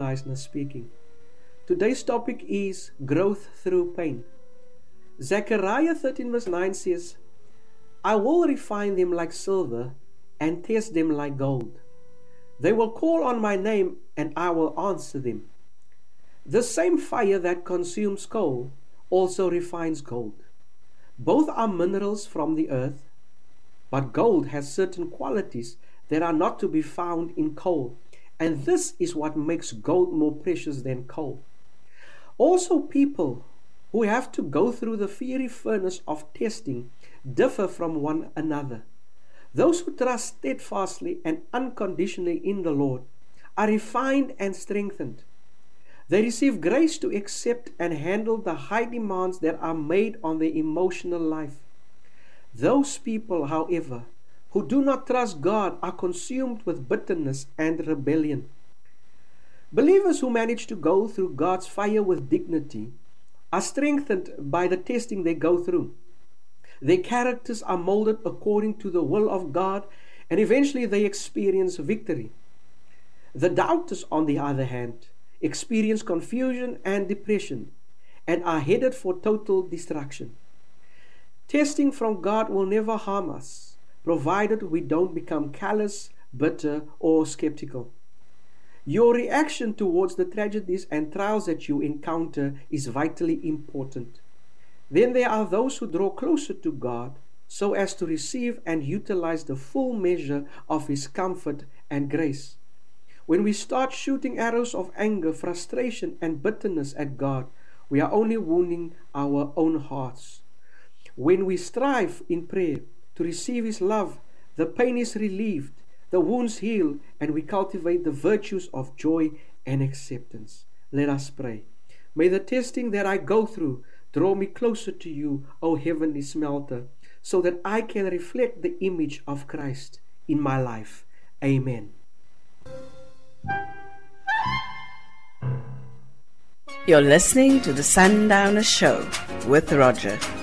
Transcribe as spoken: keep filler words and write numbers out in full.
Reisner speaking. Today's topic is growth through pain. Zechariah thirteen verse nine says, I will refine them like silver and test them like gold. They will call on my name and I will answer them. The same fire that consumes coal also refines gold. Both are minerals from the earth, but gold has certain qualities that are not to be found in coal, and this is what makes gold more precious than coal. Also, people who have to go through the fiery furnace of testing differ from one another. Those who trust steadfastly and unconditionally in the Lord are refined and strengthened. They receive grace to accept and handle the high demands that are made on their emotional life. Those people, however, who do not trust God are consumed with bitterness and rebellion. Believers who manage to go through God's fire with dignity are strengthened by the testing they go through. Their characters are molded according to the will of God, and eventually they experience victory. The doubters, on the other hand, experience confusion and depression and are headed for total destruction. Testing from God will never harm us, provided we don't become callous, bitter, or skeptical. Your reaction towards the tragedies and trials that you encounter is vitally important. Then there are those who draw closer to God so as to receive and utilize the full measure of His comfort and grace. When we start shooting arrows of anger, frustration, and bitterness at God, we are only wounding our own hearts. When we strive in prayer to receive His love, the pain is relieved, the wounds heal, and we cultivate the virtues of joy and acceptance. Let us pray. May the testing that I go through draw me closer to You, O Heavenly Smelter, so that I can reflect the image of Christ in my life. Amen. You're listening to the Sundowner Show with Roger.